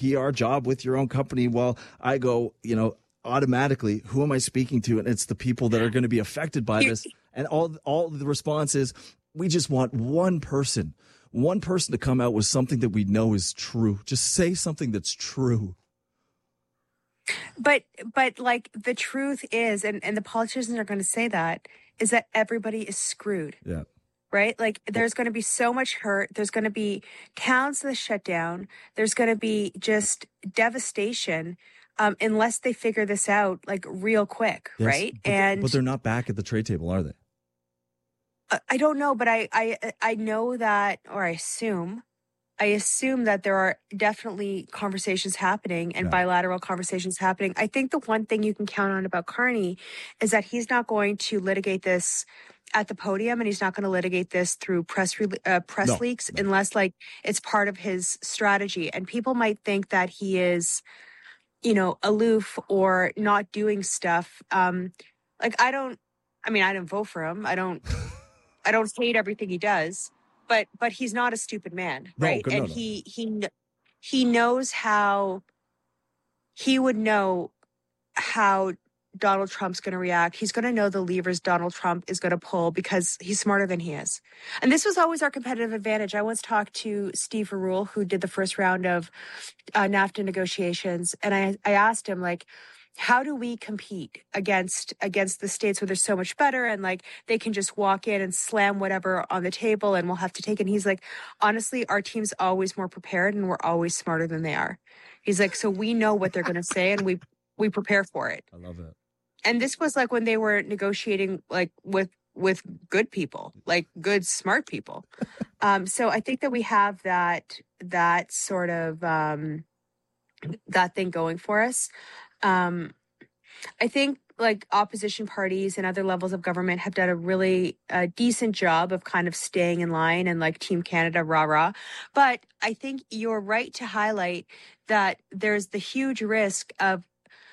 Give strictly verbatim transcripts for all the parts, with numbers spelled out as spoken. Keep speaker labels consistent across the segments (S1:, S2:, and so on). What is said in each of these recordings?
S1: P R job with your own company, well, I go, you know, automatically, who am I speaking to? And it's the people that are going to be affected by this. And all, all the response is, we just want one person, one person to come out with something that we know is true. Just say something that's true.
S2: But, but like the truth is, and, and the politicians are going to say that, is that everybody is screwed.
S1: Yeah.
S2: Right? Like there's going to be so much hurt. There's going to be towns that shut down. There's going to be just devastation um, unless they figure this out like real quick. Yes, right.
S1: But
S2: and
S1: they, but they're not back at the trade table, are they?
S2: I don't know, but I, I, I know that, or I assume, I assume that there are definitely conversations happening and yeah. bilateral conversations happening. I think the one thing you can count on about Carney is that he's not going to litigate this at the podium, and he's not going to litigate this through press re- uh, press no, leaks no. unless like it's part of his strategy. And people might think that he is, you know, aloof or not doing stuff. Um, like I don't, I mean, I didn't vote for him. I don't, I don't hate everything he does, but but he's not a stupid man, right?
S1: No,
S2: and
S1: no, no.
S2: he he he knows how he would know how Donald Trump's going to react. He's going to know the levers Donald Trump is going to pull because he's smarter than he is. And this was always our competitive advantage. I once talked to Steve Verrule, who did the first round of uh, NAFTA negotiations, and I I asked him like, how do we compete against against the states where they're so much better and like they can just walk in and slam whatever on the table and we'll have to take it? And he's like, honestly, our team's always more prepared and we're always smarter than they are. He's like, so we know what they're going to say and we we prepare for it.
S1: I love it.
S2: And this was like when they were negotiating like with with good people, like good, smart people. um, so I think that we have that that sort of um, that thing going for us. Um, I think like opposition parties and other levels of government have done a really uh, decent job of kind of staying in line and like Team Canada, rah, rah. But I think you're right to highlight that there's the huge risk of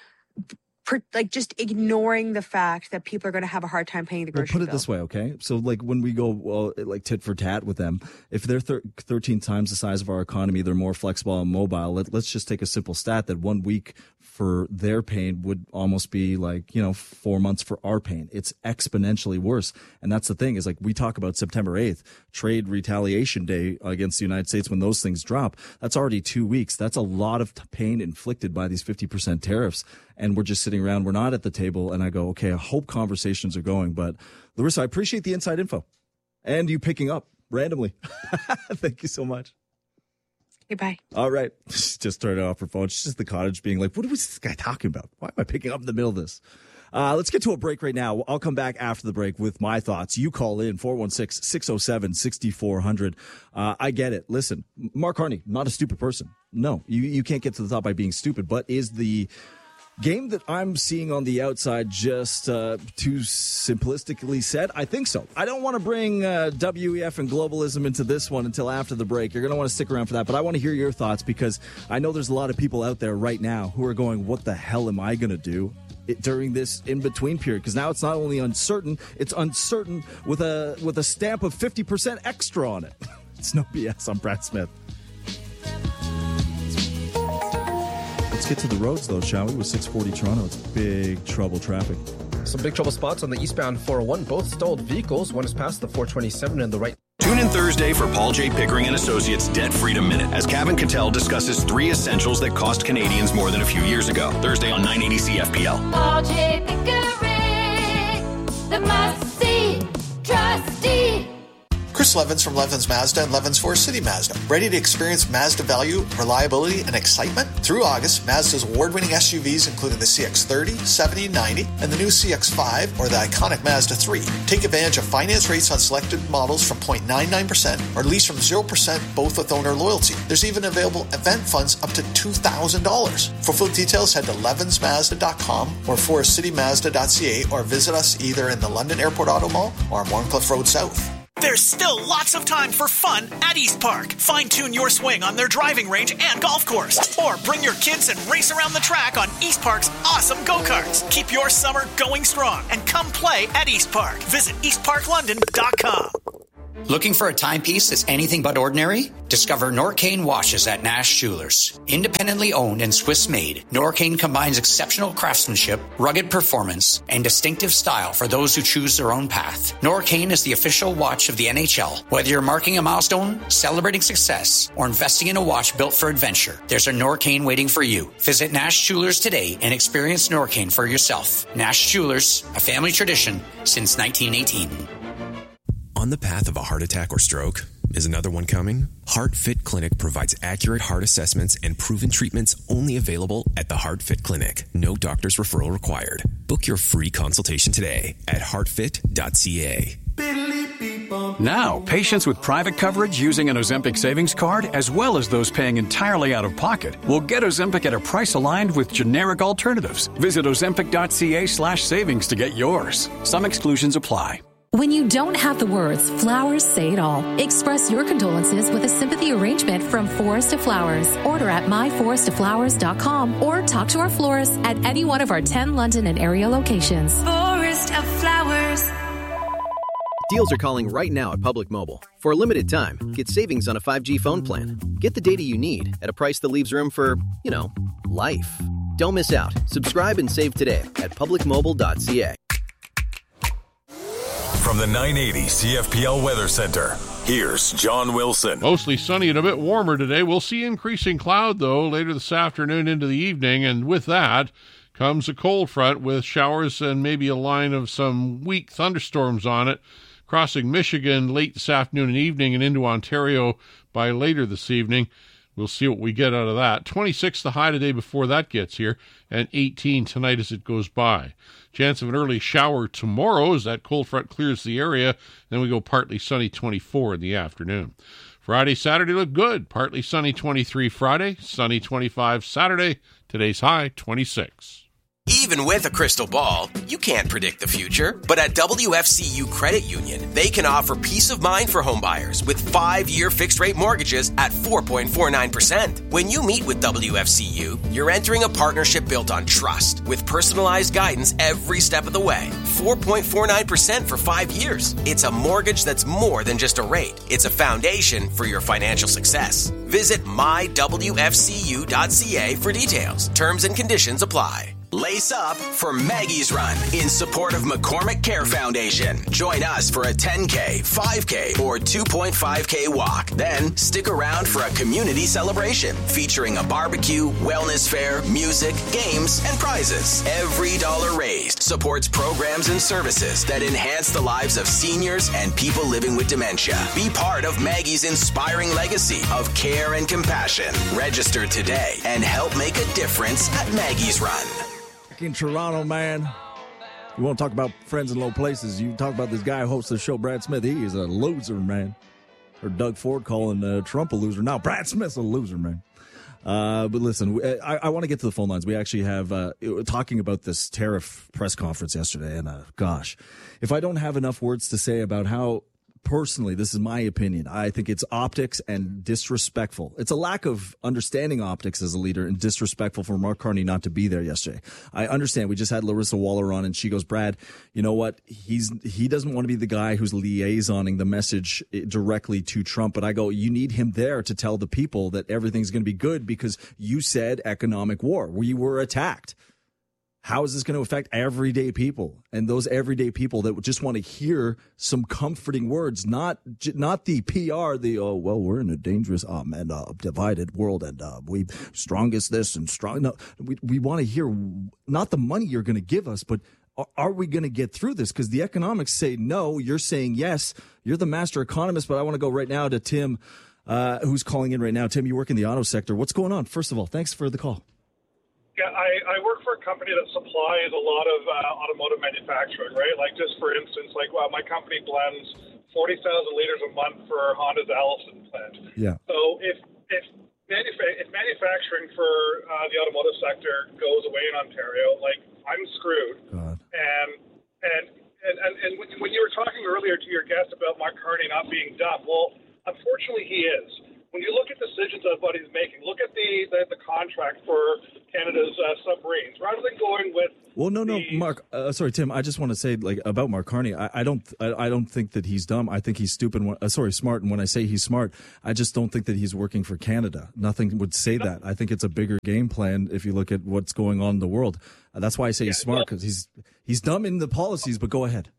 S2: per, like just ignoring the fact that people are going to have a hard time paying the grocery bill.
S1: Well, put it this way, okay? So like when we go well, like tit for tat with them, if they're thir- thirteen times the size of our economy, they're more flexible and mobile. Let, let's just take a simple stat that one week for their pain would almost be like, you know, four months for our pain. It's exponentially worse. And that's the thing is like we talk about September eighth, trade retaliation day against the United States when those things drop. That's already two weeks. That's a lot of t- pain inflicted by these fifty percent tariffs. And we're just sitting around. We're not at the table. And I go, okay, I hope conversations are going. But Larissa, I appreciate the inside info and you picking up randomly. Thank you so much.
S2: Okay, bye.
S1: All right. Just turned off her phone. She's just the cottage being like, what was this guy talking about? Why am I picking up in the middle of this? Uh, let's get to a break right now. I'll come back after the break with my thoughts. You call in four one six, six oh seven, six four zero zero. Uh, I get it. Listen, Mark Carney, not a stupid person. No, you, you can't get to the top by being stupid, but is the game that I'm seeing on the outside just uh, too simplistically said? I think so. I don't want to bring uh, W E F and globalism into this one until after the break. You're going to want to stick around for that, but I want to hear your thoughts because I know there's a lot of people out there right now who are going, what the hell am I going to do it, during this in-between period? Because now it's not only uncertain, it's uncertain with a, with a stamp of fifty percent extra on it. It's no B S. I'm Brad Smith. Let's get to the roads, though, shall we? With six forty Toronto, it's big trouble traffic.
S3: Some big trouble spots on the eastbound four oh one. Both stalled vehicles. One is past the four twenty-seven and the right.
S4: Tune in Thursday for Paul J. Pickering and Associates Debt Freedom Minute as Kevin Cattell discusses three essentials that cost Canadians more than a few years ago. Thursday on nine eighty C F P L.
S5: Paul J. Pickering, the must-see trustee.
S6: Chris Levins from Levins Mazda and Levins Forest City Mazda. Ready to experience Mazda value, reliability, and excitement? Through August, Mazda's award-winning S U Vs, including the C X thirty, seventy, ninety, and the new C X five or the iconic Mazda three. Take advantage of finance rates on selected models from zero point nine nine percent or lease from zero percent, both with owner loyalty. There's even available event funds up to two thousand dollars. For full details, head to levins mazda dot com or forest city mazda dot c a or visit us either in the London Airport Auto Mall or Warncliffe Road South.
S7: There's still lots of time for fun at East Park. Fine-tune your swing on their driving range and golf course. Or bring your kids and race around the track on East Park's awesome go-karts. Keep your summer going strong and come play at East Park. Visit east park london dot com.
S8: Looking for a timepiece that's anything but ordinary? Discover Norcane watches at Nash Jewelers. Independently owned and Swiss-made, Norcane combines exceptional craftsmanship, rugged performance, and distinctive style for those who choose their own path. Norcane is the official watch of the N H L. Whether you're marking a milestone, celebrating success, or investing in a watch built for adventure, there's a Norcane waiting for you. Visit Nash Jewelers today and experience Norcane for yourself. Nash Jewelers, a family tradition since nineteen eighteen.
S9: On the path of a heart attack or stroke? Is another one coming? HeartFit Clinic provides accurate heart assessments and proven treatments only available at the HeartFit Clinic. No doctor's referral required. Book your free consultation today at heart fit dot c a.
S10: Now, patients with private coverage using an Ozempic savings card, as well as those paying entirely out of pocket, will get Ozempic at a price aligned with generic alternatives. Visit ozempic dot c a slash savings to get yours. Some exclusions apply.
S11: When you don't have the words, flowers say it all. Express your condolences with a sympathy arrangement from Forest of Flowers. Order at my forest of flowers dot com or talk to our florist at any one of our ten London and area locations.
S12: Forest of Flowers.
S13: Deals are calling right now at Public Mobile. For a limited time, get savings on a five G phone plan. Get the data you need at a price that leaves room for, you know, life. Don't miss out. Subscribe and save today at public mobile dot c a.
S14: From the nine eighty C F P L Weather Center, here's John Wilson.
S15: Mostly sunny and a bit warmer today. We'll see increasing cloud, though, later this afternoon into the evening, and with that comes a cold front with showers and maybe a line of some weak thunderstorms on it, crossing Michigan late this afternoon and evening and into Ontario by later this evening. We'll see what we get out of that. twenty-six the high today before that gets here, and eighteen tonight as it goes by. Chance of an early shower tomorrow as that cold front clears the area. Then we go partly sunny, twenty-four in the afternoon. Friday, Saturday look good. Partly sunny, twenty-three Friday, sunny, twenty-five Saturday. Today's high, twenty-six.
S16: Even with a crystal ball, you can't predict the future. But at W F C U Credit Union, they can offer peace of mind for homebuyers with five-year fixed-rate mortgages at four point four nine percent. When you meet with W F C U, you're entering a partnership built on trust with personalized guidance every step of the way. four point four nine percent for five years. It's a mortgage that's more than just a rate. It's a foundation for your financial success. Visit my w f c u dot c a for details. Terms and conditions apply. Lace up for Maggie's Run in support of McCormick Care Foundation. Join us for a ten K, five K, or two point five K walk. Then stick around for a community celebration featuring a barbecue, wellness fair, music, games, and prizes. Every dollar raised supports programs and services that enhance the lives of seniors and people living with dementia. Be part of Maggie's inspiring legacy of care and compassion. Register today and help make a difference at Maggie's Run.
S1: In Toronto, man. You want to talk about friends in low places, you talk about this guy who hosts the show, Brad Smith. He is a loser, man. Or Doug Ford calling uh, Trump a loser. Now, Brad Smith's a loser, man. Uh, but listen, I, I want to get to the phone lines. We actually have uh, talking about this tariff press conference yesterday, and uh, gosh, if I don't have enough words to say about how, personally, this is my opinion, I think it's optics and disrespectful. It's a lack of understanding optics as a leader and disrespectful for Mark Carney not to be there yesterday. I understand. We just had Larissa Waller on, and she goes, Brad, you know what? He's he doesn't want to be the guy who's liaisoning the message directly to Trump. But I go, you need him there to tell the people that everything's going to be good because you said economic war. We were attacked. How is this going to affect everyday people and those everyday people that just want to hear some comforting words, not not the P R, the, oh, well, we're in a dangerous um, and uh, divided world and uh, we strongest this and strong. No, we, we want to hear not the money you're going to give us, but are, are we going to get through this? Because the economics say no. You're saying yes. You're the master economist, but I want to go right now to Tim, uh, who's calling in right now. Tim, you work in the auto sector. What's going on? First of all, thanks for the call.
S17: Yeah, I, I work for a company that supplies a lot of uh, automotive manufacturing, right? Like just for instance, like well, my company blends forty thousand liters a month for Honda's Allison plant.
S1: Yeah.
S17: So if if, manuf- if manufacturing for uh, the automotive sector goes away in Ontario, like I'm screwed.
S1: God.
S17: And and and and, and when you were talking earlier to your guest about Mark Carney not being dumb, well, unfortunately he is. when you look at decisions of what he's making, look at the, the, the contract for Canada's uh, submarines. Rather than going with
S1: Well, no, no,
S17: the,
S1: Mark. Uh, sorry, Tim. I just want to say, like, about Mark Carney. I, I don't, I, I don't think that he's dumb. I think he's stupid. When, uh, sorry, smart. And when I say he's smart, I just don't think that he's working for Canada. Nothing would say that. I think it's a bigger game plan if you look at what's going on in the world. Uh, that's why I say yeah, he's smart, because he's he's dumb in the policies. But go ahead.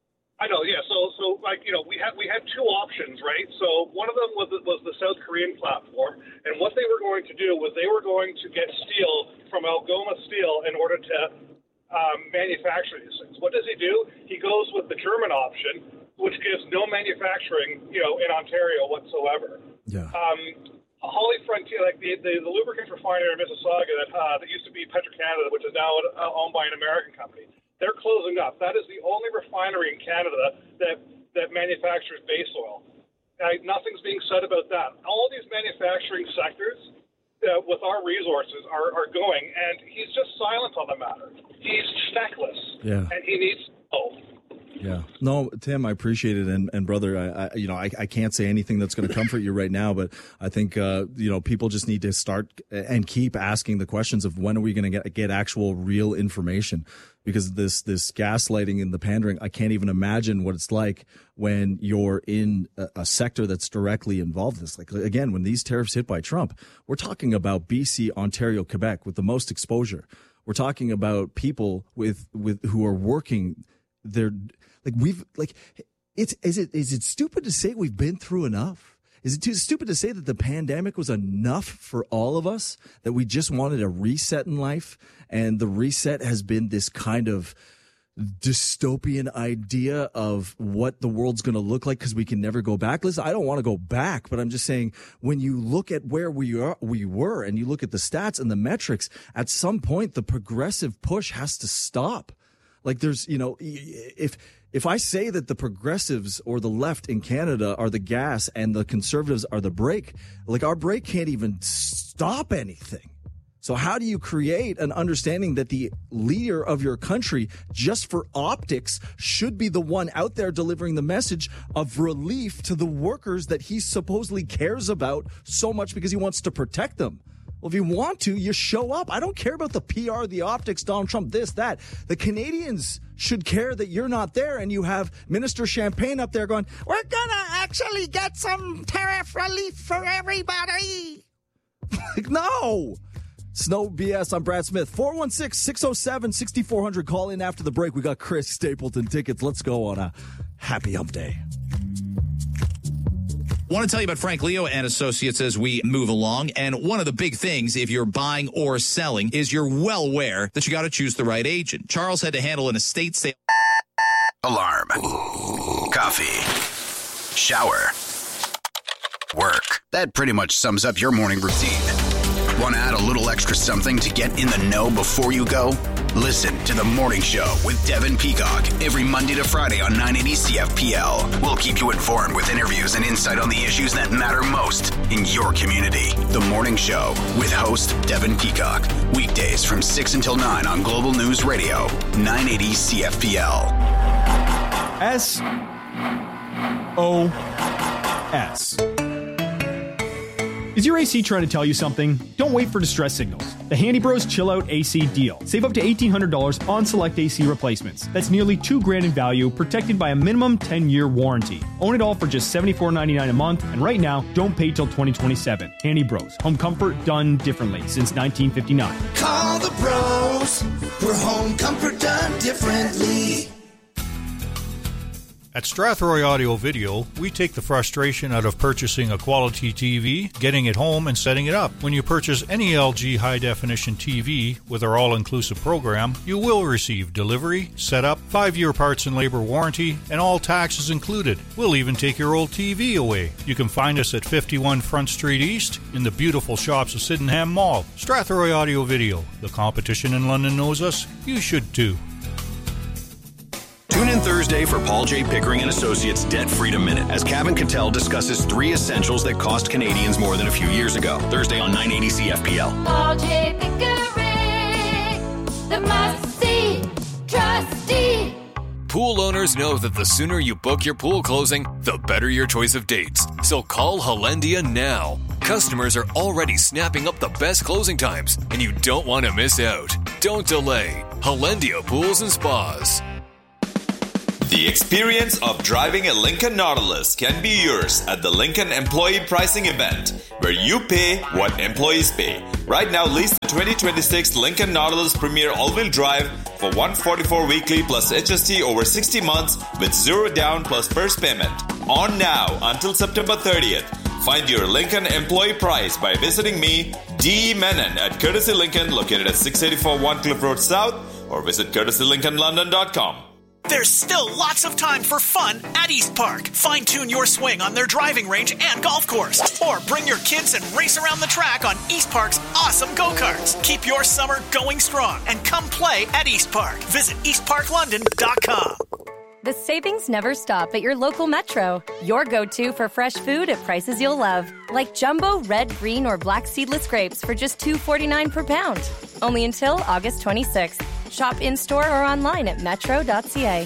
S17: I know, yeah. So, so like you know, we had we had two options, right? So one of them was was the South Korean platform, and what they were going to do was they were going to get steel from Algoma Steel in order to um, manufacture these things. What does he do? He goes with the German option, which gives no manufacturing, you know, in Ontario whatsoever.
S1: Yeah.
S17: Um, Holly Frontier, like the, the, the lubricants refinery in Mississauga that uh, that used to be Petro-Canada, which is now uh, owned by an American company. They're closing up. That is the only refinery in Canada that, that manufactures base oil. Uh, nothing's being said about that. All these manufacturing sectors uh, with our resources are, are going, and he's just silent on the matter. He's feckless,
S1: yeah.
S17: and he needs to know.
S1: Yeah. No, Tim, I appreciate it. And, and brother, I, I, you know, I, I can't say anything that's going to comfort you right now, but I think, uh, you know, people just need to start and keep asking the questions of when are we going to get, get actual real information, because this, this gaslighting and the pandering, I can't even imagine what it's like when you're in a, a sector that's directly involved in this. Like, again, when these tariffs hit by Trump, we're talking about B C, Ontario, Quebec with the most exposure. We're talking about people with, with, who are working their, Like we've like it's is it is it stupid to say we've been through enough? Is it too stupid to say that the pandemic was enough for all of us, that we just wanted a reset in life, and the reset has been this kind of dystopian idea of what the world's going to look like because we can never go back? Listen, I don't want to go back, but I'm just saying when you look at where we are, we were, and you look at the stats and the metrics, at some point the progressive push has to stop. Like there's, you know, if if I say that the progressives or the left in Canada are the gas and the conservatives are the brake, like our brake can't even stop anything. So how do you create an understanding that the leader of your country, just for optics, should be the one out there delivering the message of relief to the workers that he supposedly cares about so much because he wants to protect them? Well, if you want to, you show up. I don't care about the P R, the optics, Donald Trump, this, that. The Canadians should care that you're not there, and you have Minister Champagne up there going, we're going to actually get some tariff relief for everybody. Like, no. It's no B S. I'm Brad Smith. four one six, six oh seven, six four hundred. Call in after the break. We got Chris Stapleton tickets. Let's go on a happy hump day.
S18: Want to tell you about Frank Leo and Associates as we move along. And one of the big things, if you're buying or selling, is you're well aware that you got to choose the right agent. Charles had to handle an estate sale.
S19: Alarm. Coffee. Shower. Work. That pretty much sums up your morning routine. Want to add a little extra something to get in the know before you go? Listen to The Morning Show with Devin Peacock every Monday to Friday on nine eighty C F P L. We'll keep you informed with interviews and insight on the issues that matter most in your community. The Morning Show with host Devin Peacock. Weekdays from six until nine on Global News Radio, nine eighty C F P L.
S20: S O S. Is your A C trying to tell you something? Don't wait for distress signals. The Handy Bros Chill Out A C deal. Save up to eighteen hundred dollars on select A C replacements. That's nearly two grand in value, protected by a minimum ten-year warranty. Own it all for just seventy-four ninety-nine a month, and right now, don't pay till twenty twenty-seven. Handy Bros. Home comfort done differently since nineteen fifty-nine.
S21: Call the bros for home comfort done differently.
S22: At Strathroy Audio Video, we take the frustration out of purchasing a quality T V, getting it home, and setting it up. When you purchase any L G high-definition T V with our all-inclusive program, you will receive delivery, setup, five-year parts and labor warranty, and all taxes included. We'll even take your old T V away. You can find us at fifty-one Front Street East in the beautiful shops of Sydenham Mall. Strathroy Audio Video. The competition in London knows us. You should too.
S4: Tune in Thursday for Paul J. Pickering and Associates Debt Freedom Minute as Kevin Cattell discusses three essentials that cost Canadians more than a few years ago. Thursday on nine eighty C F P L.
S5: Paul J. Pickering, the must-see trustee.
S2: Pool owners know that the sooner you book your pool closing, the better your choice of dates. So call Hollandia now. Customers are already snapping up the best closing times, and you don't want to miss out. Don't delay. Hollandia Pools and Spas.
S3: The experience of driving a Lincoln Nautilus can be yours at the Lincoln Employee Pricing Event, where you pay what employees pay. Right now, lease the twenty twenty-six Lincoln Nautilus Premier All-Wheel Drive for one hundred forty-four dollars weekly plus H S T over sixty months with zero down plus first payment. On now until September thirtieth. Find your Lincoln employee price by visiting me, D. Menon, at Courtesy Lincoln, located at six eighty-four One Cliff Road South, or visit courtesy lincoln london dot com.
S7: There's still lots of time for fun at East Park. Fine-tune your swing on their driving range and golf course. Or bring your kids and race around the track on East Park's awesome go-karts. Keep your summer going strong and come play at East Park. Visit east park london dot com.
S23: The savings never stop at your local Metro. Your go-to for fresh food at prices you'll love. Like jumbo red, green, or black seedless grapes for just two dollars and forty-nine cents per pound. Only until August twenty-sixth. Shop in-store or online at metro dot c a.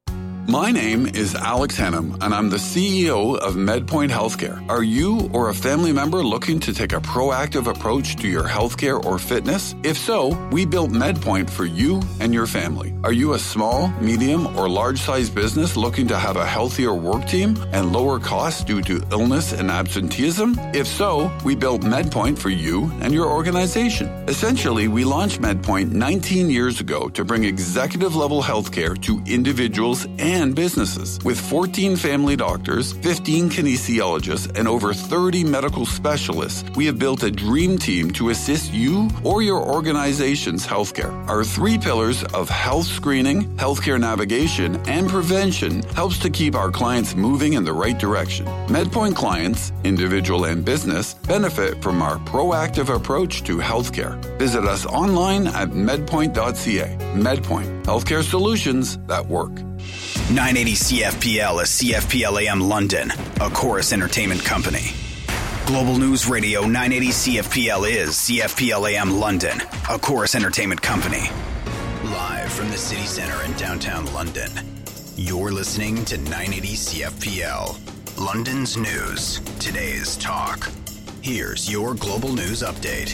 S24: My name is Alex Hennum, and I'm the C E O of MedPoint Healthcare. Are you or a family member looking to take a proactive approach to your healthcare or fitness? If so, we built MedPoint for you and your family. Are you a small, medium, or large-sized business looking to have a healthier work team and lower costs due to illness and absenteeism? If so, we built MedPoint for you and your organization. Essentially, we launched MedPoint nineteen years ago to bring executive-level healthcare to individuals and And businesses. With fourteen family doctors, fifteen kinesiologists, and over thirty medical specialists, we have built a dream team to assist you or your organization's healthcare. Our three pillars of health screening, healthcare navigation, and prevention helps to keep our clients moving in the right direction. MedPoint clients, individual and business, benefit from our proactive approach to healthcare. Visit us online at medpoint dot c a. MedPoint, healthcare solutions that work.
S25: nine eighty C F P L is C F P L A M London, a Chorus Entertainment company. Global News Radio nine eighty C F P L is C F P L A M London, a Chorus Entertainment company. Live from the city center in downtown London, you're listening to nine eighty C F P L, London's news, today's talk. Here's your Global News Update.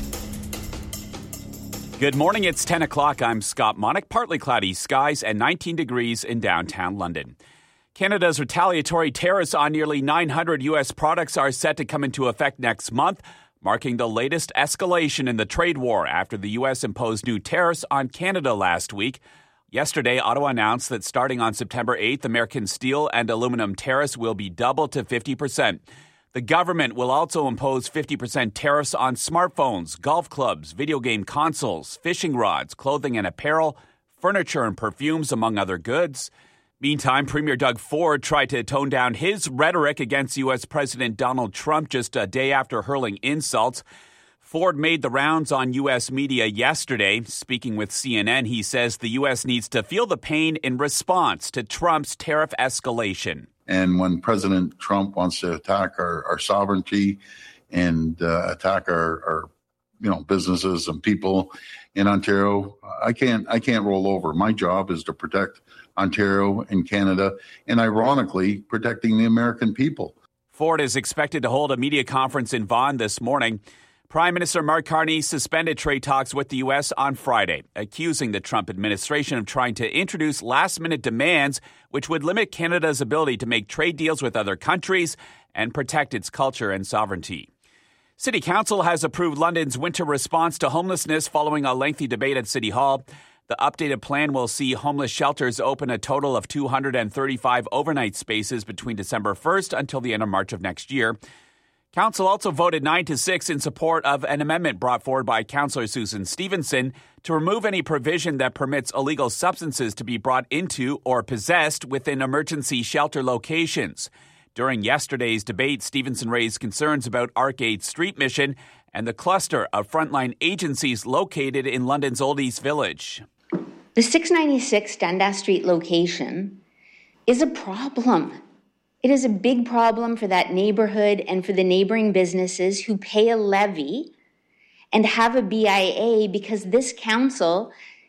S26: Good morning, it's ten o'clock. I'm Scott Monick. Partly cloudy skies and nineteen degrees in downtown London. Canada's retaliatory tariffs on nearly nine hundred U S products are set to come into effect next month, marking the latest escalation in the trade war after the U S imposed new tariffs on Canada last week. Yesterday, Ottawa announced that starting on September eighth, American steel and aluminum tariffs will be doubled to fifty percent. The government will also impose fifty percent tariffs on smartphones, golf clubs, video game consoles, fishing rods, clothing and apparel, furniture and perfumes, among other goods. Meantime, Premier Doug Ford tried to tone down his rhetoric against U S President Donald Trump just a day after hurling insults. Ford made the rounds on U S media yesterday. Speaking with C N N, he says the U S needs to feel the pain in response to Trump's tariff escalation.
S27: And when President Trump wants to attack our, our sovereignty and uh, attack our, our, you know, businesses and people in Ontario, I can't, I can't roll over. My job is to protect Ontario and Canada, and ironically, protecting the American people.
S26: Ford is expected to hold a media conference in Vaughan this morning. Prime Minister Mark Carney suspended trade talks with the U S on Friday, accusing the Trump administration of trying to introduce last-minute demands which would limit Canada's ability to make trade deals with other countries and protect its culture and sovereignty. City Council has approved London's winter response to homelessness following a lengthy debate at City Hall. The updated plan will see homeless shelters open a total of two hundred thirty-five overnight spaces between December first until the end of March of next year. Council also voted nine to six in support of an amendment brought forward by Councillor Susan Stevenson to remove any provision that permits illegal substances to be brought into or possessed within emergency shelter locations. During yesterday's debate, Stevenson raised concerns about Arcade Street Mission and the cluster of frontline agencies located in London's Old East Village.
S28: The six ninety-six Dundas Street location is a problem. It is a big problem for that neighborhood and for the neighboring businesses who pay a levy and have a B I A because this council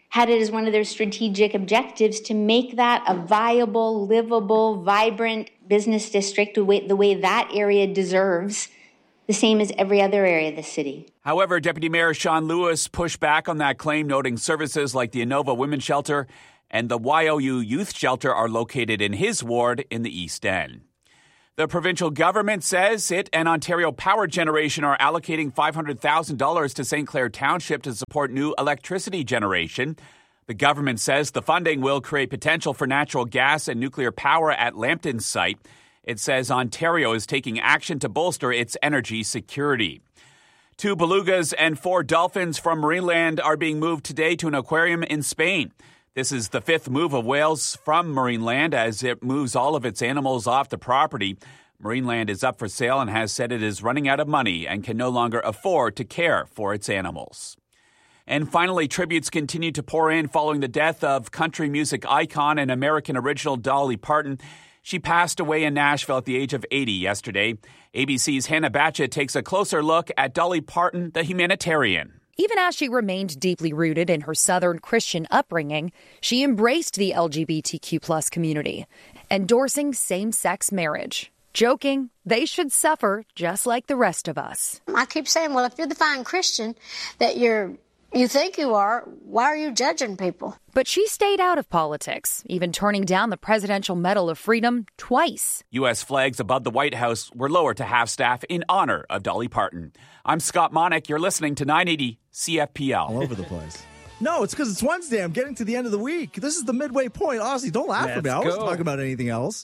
S28: had it as one of their strategic objectives to make that a viable, livable, vibrant business district the way, the way that area deserves, the same as every other area of the city.
S26: However, Deputy Mayor Sean Lewis pushed back on that claim, noting services like the Inova Women's Shelter and the Y O U Youth Shelter are located in his ward in the East End. The provincial government says it and Ontario Power Generation are allocating five hundred thousand dollars to Saint Clair Township to support new electricity generation. The government says the funding will create potential for natural gas and nuclear power at Lambton's site. It says Ontario is taking action to bolster its energy security. Two belugas and four dolphins from Marineland are being moved today to an aquarium in Spain. This is the fifth move of whales from Marineland as it moves all of its animals off the property. Marineland is up for sale and has said it is running out of money and can no longer afford to care for its animals. And finally, tributes continue to pour in following the death of country music icon and American original Dolly Parton. She passed away in Nashville at the age of eighty yesterday. A B C's Hannah Batchett takes a closer look at Dolly Parton, the humanitarian.
S6: Even as she remained deeply rooted in her Southern Christian upbringing, she embraced the L G B T Q plus community, endorsing same-sex marriage, joking they should suffer just like the rest of us.
S8: I keep saying, well, if you're the fine Christian that you're you think you are, why are you judging people?
S6: But she stayed out of politics, even turning down the Presidential Medal of Freedom twice.
S26: U S flags above the White House were lowered to half-staff in honor of Dolly Parton. I'm Scott Monick. You're listening to nine eighty C F P L.
S1: All over the place. No, it's because it's Wednesday. I'm getting to the end of the week. This is the midway point. Honestly, don't laugh at me. I wasn't talking about anything else.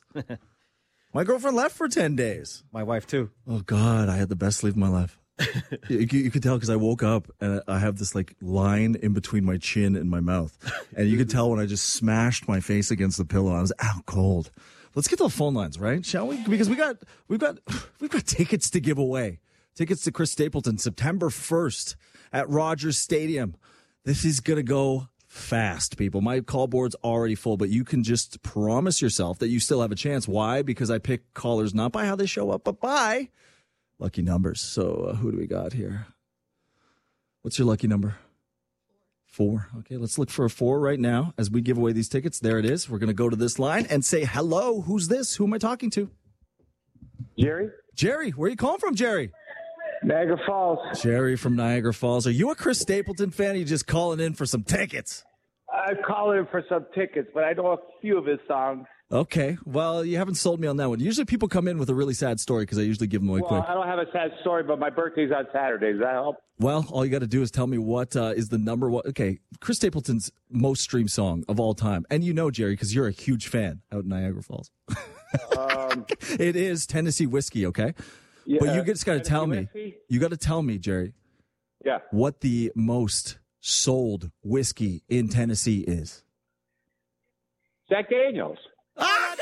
S1: My girlfriend left for ten days.
S9: My wife, too.
S1: Oh, God. I had the best sleep of my life. you, you could tell because I woke up and I have this like line in between my chin and my mouth. And you could tell when I just smashed my face against the pillow. I was out cold. Let's get to the phone lines, right? Shall we? Because we got, we've got, we've got tickets to give away. Tickets to Chris Stapleton, September first at Rogers Stadium. This is going to go fast, people. My call board's already full, but you can just promise yourself that you still have a chance. Why? Because I pick callers not by how they show up, but by lucky numbers. So uh, who do we got here? What's your lucky number? Four. Okay, let's look for a four right now as we give away these tickets. There it is. We're going to go to this line and say, hello, who's this? Who am I talking to?
S10: Jerry.
S1: Jerry, where are you calling from, Jerry?
S10: Niagara Falls.
S1: Jerry from Niagara Falls. Are you a Chris Stapleton fan? Or are you just calling in for some tickets?
S10: I call in for some tickets, but I know a few of his songs.
S1: Okay. Well, you haven't sold me on that one. Usually people come in with a really sad story because I usually give them away
S10: well,
S1: quick.
S10: I don't have a sad story, but my birthday's on Saturday. Does that help?
S1: Well, all you got to do is tell me what uh, is the number one. Okay, Chris Stapleton's most streamed song of all time. And you know, Jerry, because you're a huge fan out in Niagara Falls. um, it is Tennessee Whiskey, okay? Yeah, but you just got to tell me. Whiskey? You got to tell me, Jerry.
S10: Yeah.
S1: What the most sold whiskey in Tennessee is.
S10: Jack Daniels.
S1: Ah,